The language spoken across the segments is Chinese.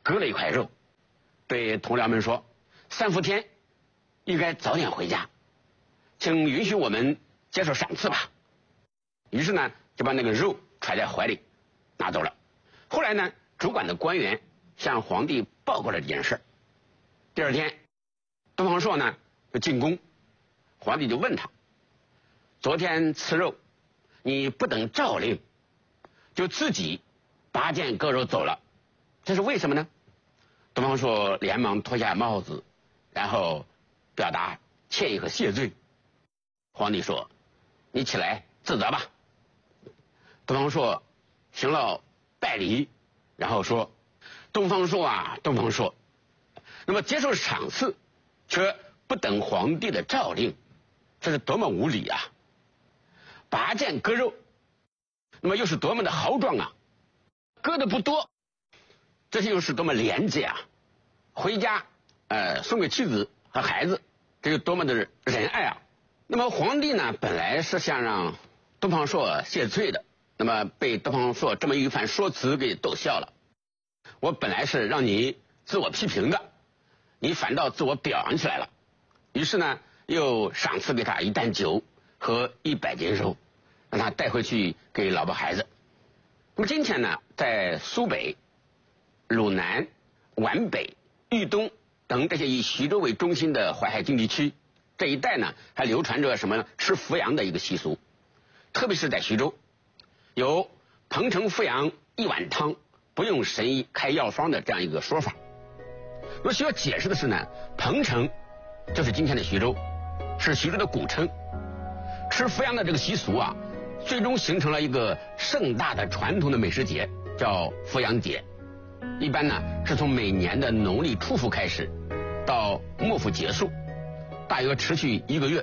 割了一块肉，对同僚们说：“3伏天应该早点回家，请允许我们接受赏赐吧。”于是呢，就把那个肉揣在怀里拿走了。后来呢，主管的官员向皇帝报告了这件事。第二天，东方朔呢就进宫，皇帝就问他：“昨天吃肉，你不等诏令，就自己拔剑割肉走了，这是为什么呢？”东方朔连忙脱下帽子，然后表达歉意和谢罪。皇帝说：“你起来自责吧。”东方朔行了拜礼，然后说：“东方朔啊，东方朔，那么接受赏赐，却不等皇帝的诏令，这是多么无礼啊！拔剑割肉，那么又是多么的豪壮啊！割的不多，这又是多么廉洁啊！回家送给妻子和孩子，这有多么的仁爱啊！”那么皇帝呢，本来是想让东方朔谢罪的，那么被东方朔这么一番说辞给逗笑了。我本来是让你自我批评的，你反倒自我表扬起来了。于是呢，又赏赐给他1担酒和100斤肉，让他带回去给老婆孩子。那么今天呢，在苏北、鲁南、皖北、豫东等这些以徐州为中心的淮海经济区这一带呢，还流传着什么吃伏羊的一个习俗。特别是在徐州，有彭城伏羊1碗汤，不用神医开药方的这样一个说法。那么需要解释的是呢，彭城就是今天的徐州，是徐州的古称。吃伏羊的这个习俗啊，最终形成了一个盛大的传统的美食节，叫伏羊节。一般呢是从每年的农历初伏开始，到末伏结束，大约持续1个月。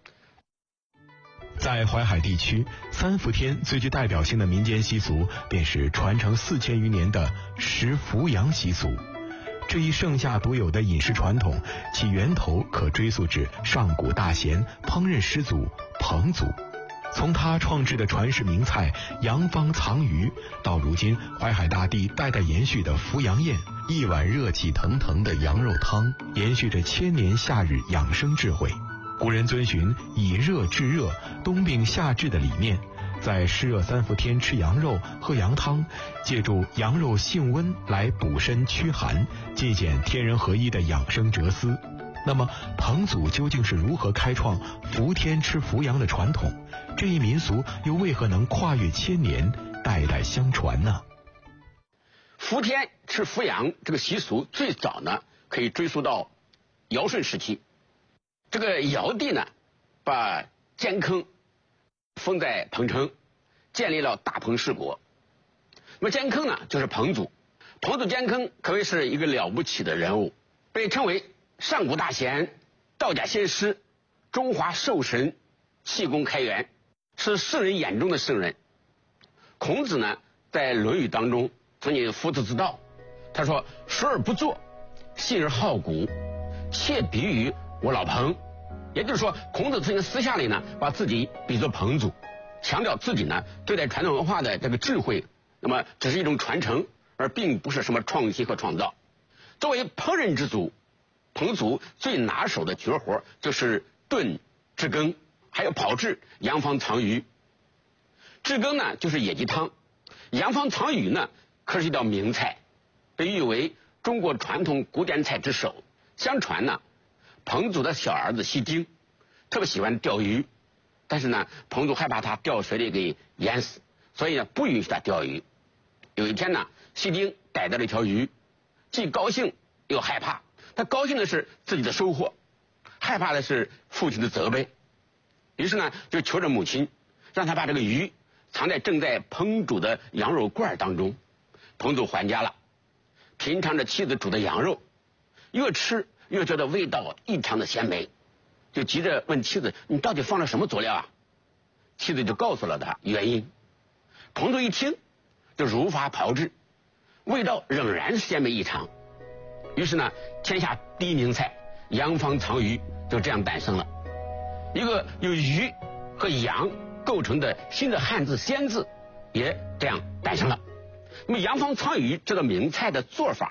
在淮海地区，3伏天最具代表性的民间习俗便是传承4000余年的食伏羊习俗。这一盛夏独有的饮食传统，其源头可追溯至上古大贤烹饪始祖彭祖。从他创制的传世名菜羊方藏鱼，到如今淮海大地代代延续的伏羊宴，1碗热气腾腾的羊肉汤，延续着千年夏日养生智慧。古人遵循以热制热、冬病夏治的理念，在湿热3伏天吃羊肉、喝羊汤，借助羊肉性温来补身驱寒，尽显天人合一的养生哲思。那么彭祖究竟是如何开创伏天吃伏羊的传统？这一民俗又为何能跨越千年，代代相传呢？ 伏天吃伏羊这个习俗最早呢，可以追溯到尧舜时期。这个尧帝呢，把建坑封在彭城，建立了大彭氏国。那么建坑呢，就是彭祖。彭祖建坑可谓是一个了不起的人物，被称为上古大贤、道家先师、中华兽神、气功开元，是圣人眼中的圣人。孔子呢，在《论语》当中曾经夫子之道，他说：“说而不作，信而好古，窃比喻我老彭。”也就是说，孔子曾经私下里呢，把自己比作彭祖，强调自己呢对待传统文化的这个智慧，那么只是一种传承，而并不是什么创新和创造。作为烹饪之祖，彭祖最拿手的绝活就是炖、制羹，还有炮制羊方藏鱼。制羹呢就是野鸡汤，羊方藏鱼呢可是一道名菜，被誉为中国传统古典菜之首。相传呢，彭祖的小儿子西丁特别喜欢钓鱼，但是呢，彭祖害怕他掉水里给淹死，所以呢不允许他钓鱼。有一天呢，西丁逮到了一条鱼，既高兴又害怕。他高兴的是自己的收获，害怕的是父亲的责备。于是呢，就求着母亲，让他把这个鱼藏在正在烹煮的羊肉罐当中。彭祖还家了，品尝着妻子煮的羊肉，越吃越觉得味道异常的鲜美，就急着问妻子：“你到底放了什么佐料啊？”妻子就告诉了他原因。彭祖一听，就如法炮制，味道仍然鲜美异常。于是呢，天下第一名菜羊方藏鱼就这样诞生了，一个由鱼和羊构成的新的汉字鲜字也这样诞生了。那么羊方藏鱼这个名菜的做法